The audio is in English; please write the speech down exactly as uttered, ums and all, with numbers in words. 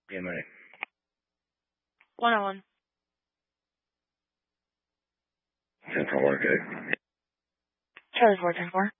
Yeah, money. one oh one. ten four one, okay. Charlie four ten four.